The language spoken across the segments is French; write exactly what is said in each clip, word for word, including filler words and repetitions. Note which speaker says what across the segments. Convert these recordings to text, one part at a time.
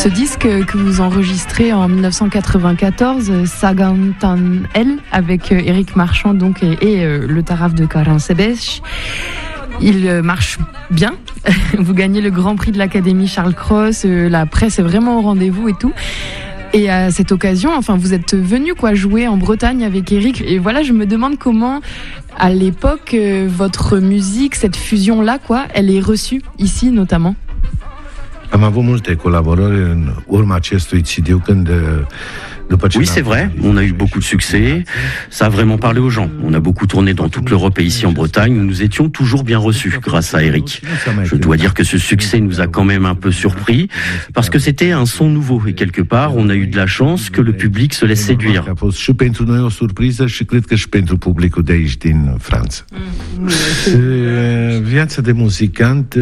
Speaker 1: Ce disque que vous enregistrez en dix-neuf cent quatre-vingt-quatorze, Sagantan El, avec Éric Marchand donc, et, et euh, le Taraf de Karansebes, il marche bien. Vous gagnez le Grand Prix de l'Académie Charles Cros, euh, la presse est vraiment au rendez-vous et tout. Et à cette occasion, enfin, vous êtes venu quoi jouer en Bretagne avec Éric. Et voilà, je me demande comment, à l'époque, euh, votre musique, cette fusion-là, quoi, elle est reçue ici notamment.
Speaker 2: Am avut multe colaborări în urma acestui C D când
Speaker 3: Oui, c'est vrai, on a eu beaucoup de succès, ça a vraiment parlé aux gens. On a beaucoup tourné dans toute l'Europe et ici en Bretagne, où nous étions toujours bien reçus grâce à Éric. Je dois dire que ce succès nous a quand même un peu surpris, parce que c'était un son nouveau et quelque part, on a eu de la chance que le public se laisse séduire.
Speaker 2: A fost și pentru noi o surpriză și cred că și pentru publicul de aici din Franța. Viața de muzicant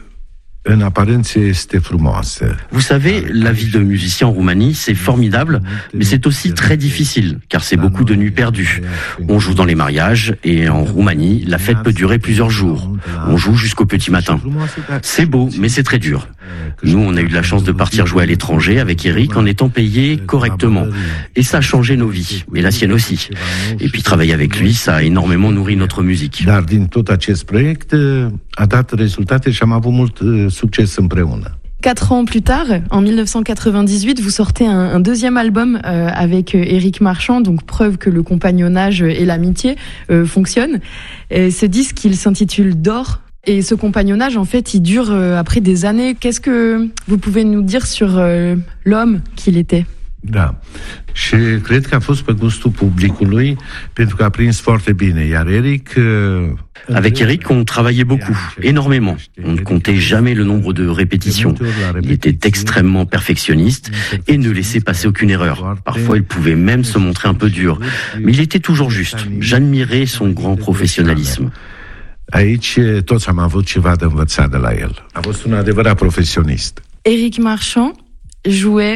Speaker 2: în aparență este frumoasă.
Speaker 3: Vous savez, la vie de musicien en Roumanie, c'est formidable, mais c'est aussi très difficile, car c'est beaucoup de nuits perdues. On joue dans les mariages, et en Roumanie, la fête peut durer plusieurs jours. On joue jusqu'au petit matin. C'est beau, mais c'est très dur. Nous, on a eu de la chance de partir jouer à l'étranger avec Éric en étant payés correctement. Et ça a changé nos vies, et la sienne aussi. Et puis travailler avec lui, ça a énormément nourri notre musique.
Speaker 2: Dar din tot acest proiect a dat rezultate și am avut mult succes împreună.
Speaker 1: Quatre ans plus tard, en dix-neuf cent quatre-vingt-dix-huit, vous sortez un, un deuxième album euh, avec euh, Éric Marchand, donc preuve que le compagnonnage et l'amitié euh, fonctionnent. Et ce disque, il s'intitule D'or. Et ce compagnonnage, en fait, il dure euh, après des années. Qu'est-ce que vous pouvez nous dire sur euh, l'homme qu'il était ?
Speaker 2: Da. Și cred că a fost pe gustul publicului, pentru că a prins foarte bine. Iar Éric...
Speaker 3: Avec Éric, on travaillait beaucoup, énormément. On ne comptait jamais le nombre de répétitions. Il était extrêmement perfectionniste et ne laissait passer aucune erreur. Parfois, il pouvait même se montrer un peu dur. Mais il était toujours juste. J'admirais son grand professionnalisme.
Speaker 2: Aici toți am avut ceva de învățat de la el. A fost un adevărat profesionist.
Speaker 1: Éric Marchand jouait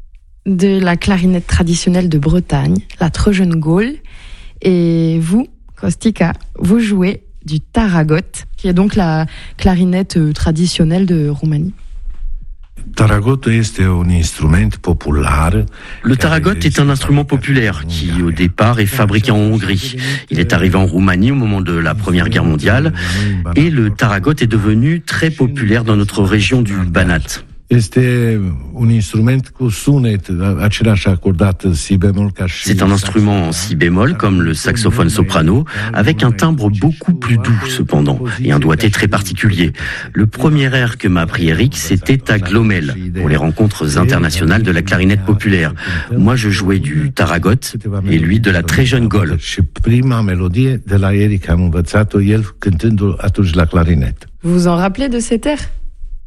Speaker 1: de la clarinette traditionnelle de Bretagne, la Trojan Gaul, et vous, Kostica, vous jouez du taragot, qui est donc la clarinette traditionnelle de Roumanie.
Speaker 2: Taragotul este un instrument popular.
Speaker 3: Le taragot est un instrument populaire qui, au départ, est fabriqué en Hongrie. Il est arrivé en Roumanie au moment de la Première Guerre mondiale et le taragot est devenu très populaire dans notre région du Banat.
Speaker 2: Este un instrument cu sunet același acordat si bémol ca și.
Speaker 3: C'est un instrument en si bémol comme le saxophone soprano, avec un timbre beaucoup plus doux cependant et un doigté très particulier. Le premier air que m'a appris Éric, c'était à Glomel pour les rencontres internationales de la clarinette populaire. Moi, je jouais du taragot et lui de la Trojan Gaul.
Speaker 2: Și prima melodie de la Éric am învățat-o el cântând atunci la clarinet.
Speaker 1: Vous vous en rappelez de cet air ?